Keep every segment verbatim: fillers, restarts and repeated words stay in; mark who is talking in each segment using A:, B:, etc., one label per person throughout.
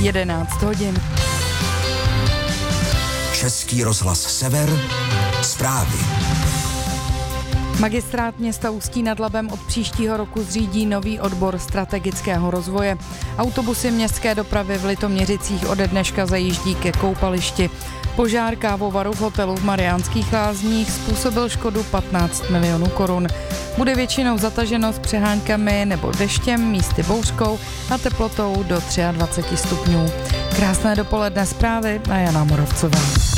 A: jedenáct hodin.
B: Český rozhlas Sever, zprávy.
A: Magistrát města Ústí nad Labem od příštího roku zřídí nový odbor strategického rozvoje. Autobusy městské dopravy v Litoměřicích ode dneška zajíždí ke koupališti. Požár kávovaru v hotelu v Mariánských Lázních způsobil škodu patnáct milionů korun. Bude většinou zataženo s přeháňkami nebo deštěm, místy bouřkou a teplotou do dvacet tři stupňů. Krásné dopoledne, zprávy a Jana Moravcová.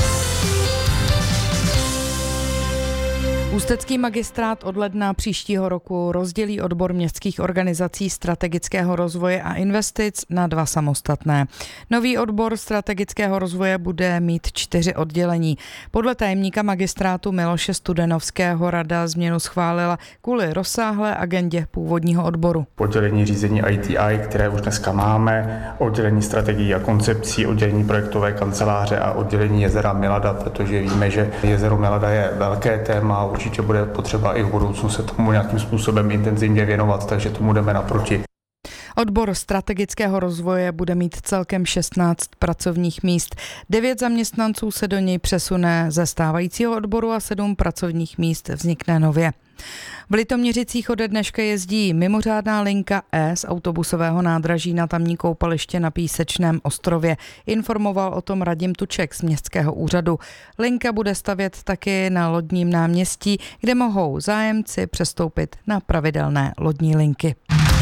A: Ústecký magistrát od ledna příštího roku rozdělí odbor městských organizací strategického rozvoje a investic na dva samostatné. Nový odbor strategického rozvoje bude mít čtyři oddělení. Podle tajemníka magistrátu Miloše Studenovského rada změnu schválila kvůli rozsáhlé agendě původního odboru.
C: Oddělení řízení I T I, které už dneska máme, oddělení strategií a koncepcí, oddělení projektové kanceláře a oddělení jezera Milada, protože víme, že jezero Milada je velké téma, určitě bude potřeba i v budoucnu se tomu nějakým způsobem intenzivně věnovat, takže tomu jdeme naproti.
A: Odbor strategického rozvoje bude mít celkem šestnáct pracovních míst. Devět zaměstnanců se do něj přesune ze stávajícího odboru a sedm pracovních míst vznikne nově. V Litoměřicích ode dneška jezdí mimořádná linka E z autobusového nádraží na tamní koupaliště na Písečném ostrově. Informoval o tom Radim Tuček z městského úřadu. Linka bude stavět taky na lodním náměstí, kde mohou zájemci přestoupit na pravidelné lodní linky.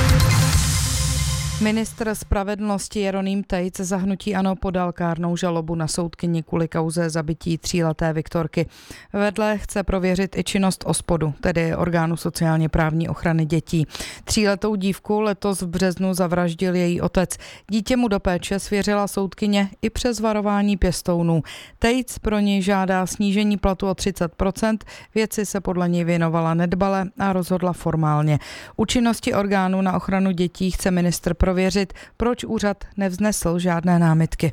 A: Ministr spravedlnosti Jeroným Tejc za hnutí ANO podal kárnou žalobu na soudkyni kvůli kauze zabití tříleté Viktorky. Vedle chce prověřit i činnost OSPODu, tedy orgánu sociálně právní ochrany dětí. Tříletou dívku letos v březnu zavraždil její otec. Dítě mu do péče svěřila soudkyně i přes varování pěstounů. Tejc pro něj žádá snížení platu o třicet procent, věci se podle něj věnovala nedbale a rozhodla formálně. U činnosti orgánu na ochranu dětí chce ministr prověřit, proč úřad nevznesl žádné námitky.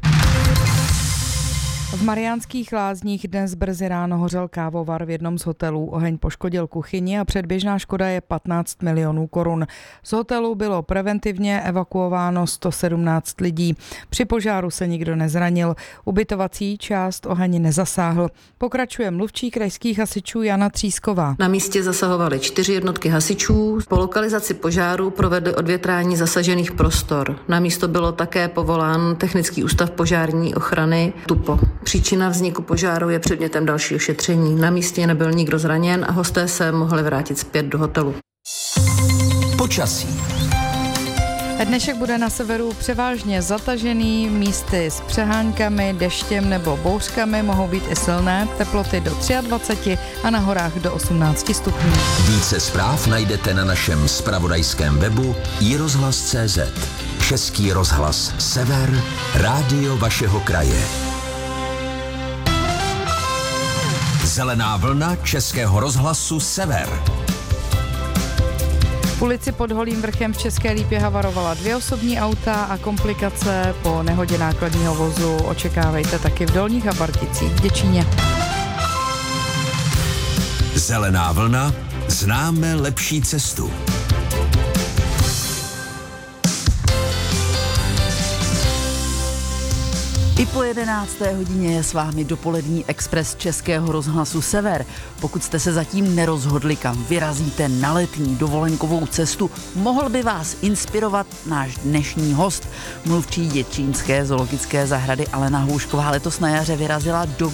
A: V Mariánských Lázních dnes brzy ráno hořel kávovar v jednom z hotelů. Oheň poškodil kuchyni a předběžná škoda je patnáct milionů korun. Z hotelu bylo preventivně evakuováno sto sedmnáct lidí. Při požáru se nikdo nezranil. Ubytovací část oheň nezasáhl. Pokračuje mluvčí krajských hasičů Jana Třísková.
D: Na místě zasahovaly čtyři jednotky hasičů. Po lokalizaci požáru provedli odvětrání zasažených prostor. Na místo bylo také povolán Technický ústav požární ochrany TUPO. Příčina vzniku požáru je předmětem dalšího šetření. Na místě nebyl nikdo zraněn a hosté se mohli vrátit zpět do hotelu.
B: Počasí.
A: Dnešek bude na severu převážně zatažený, místy s přeháňkami, deštěm nebo bouřkami mohou být i silné, teploty do dvacet tři a na horách do osmnáct stupňů.
B: Více zpráv najdete na našem zpravodajském webu i rozhlas tečka cé zet. Český rozhlas Sever, rádio vašeho kraje. Zelená vlna Českého rozhlasu Sever.
A: V ulici pod Holým vrchem v České Lípě havarovala dvě osobní auta a komplikace po nehodě nákladního vozu očekávejte taky v Dolních Habarticích v Děčíně.
B: Zelená vlna, známe lepší cestu.
E: I po jedenácté hodině je s vámi dopolední expres Českého rozhlasu Sever. Pokud jste se zatím nerozhodli, kam vyrazíte na letní dovolenkovou cestu, mohl by vás inspirovat náš dnešní host. Mluvčí děčínské zoologické zahrady Alena Hůšková letos na jaře vyrazila do